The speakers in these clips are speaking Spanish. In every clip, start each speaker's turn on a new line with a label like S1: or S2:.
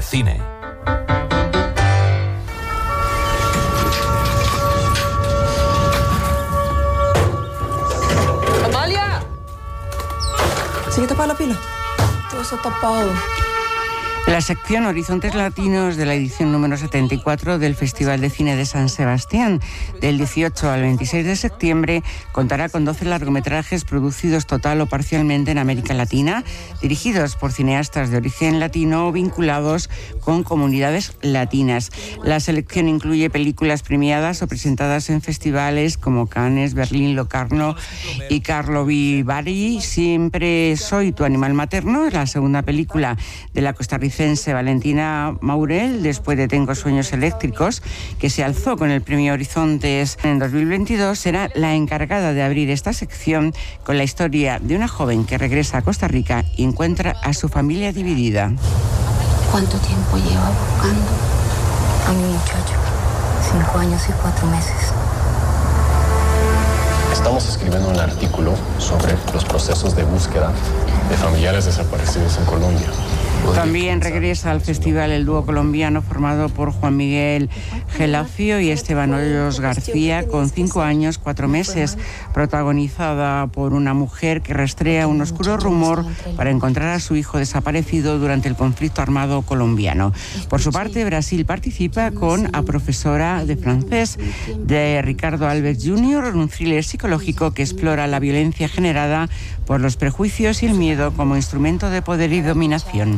S1: cine.
S2: ¡Amalia! ¿Se te apaga la pila? Todo está tapado.
S3: La sección Horizontes Latinos de la edición número 74 del Festival de Cine de San Sebastián, del 18 al 26 de septiembre, contará con 12 largometrajes producidos total o parcialmente en América Latina, dirigidos por cineastas de origen latino o vinculados con comunidades latinas. La selección incluye películas premiadas o presentadas en festivales como Cannes, Berlín, Locarno y Karlovy Vary. Siempre soy tu animal materno, la segunda película de la costarricense Valentina Maurel, después de Tengo sueños eléctricos, que se alzó con el premio Horizontes en 2022, será la encargada de abrir esta sección con la historia de una joven que regresa a Costa Rica y encuentra a su familia dividida.
S4: ¿Cuánto tiempo lleva buscando a mi muchacho? 5 años y 4 meses.
S5: Estamos escribiendo un artículo sobre los procesos de búsqueda de familiares desaparecidos en Colombia.
S3: También regresa al festival el dúo colombiano formado por Juan Miguel Gelafio y Esteban Hoyos García, con 5 años, 4 meses, protagonizada por una mujer que rastrea un oscuro rumor para encontrar a su hijo desaparecido durante el conflicto armado colombiano. Por su parte, Brasil participa con A profesora de francés, de Ricardo Alves Jr., un thriller psicológico que explora la violencia generada por los prejuicios y el miedo como instrumento de poder y dominación.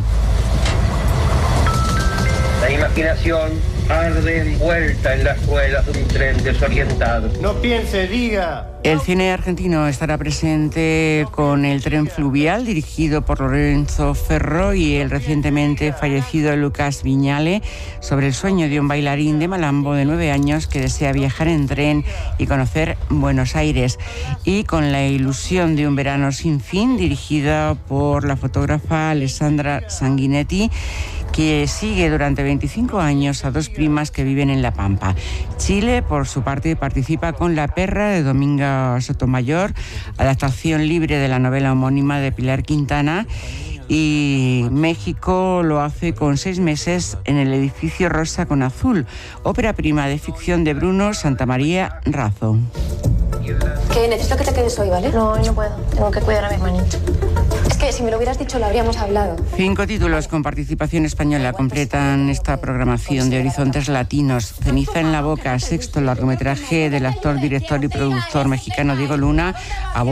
S6: La imaginación arde envuelta en las ruedas de un tren desorientado.
S7: No piense, diga.
S3: El cine argentino estará presente con El tren fluvial, dirigido por Lorenzo Ferro, y el recientemente fallecido Lucas Viñale, sobre el sueño de un bailarín de malambo de 9 años que desea viajar en tren y conocer Buenos Aires. Y con La ilusión de un verano sin fin, dirigida por la fotógrafa Alessandra Sanguinetti, que sigue durante 25 años a 2 primas que viven en La Pampa. Chile, por su parte, participa con La perra, de Dominga Sotomayor, adaptación libre de la novela homónima de Pilar Quintana, y México lo hace con 6 meses en el edificio Rosa con Azul, ópera prima de ficción de Bruno Santamaría Razo.
S4: Que necesito que te quedes hoy, ¿vale?
S8: No, hoy no puedo. Tengo que cuidar a mi hermanito.
S4: Es que si me lo hubieras dicho lo habríamos hablado.
S3: 5 títulos con participación española completan esta programación de Horizontes Latinos. Ceniza en la boca, sexto largometraje del actor, director y productor mexicano Diego Luna,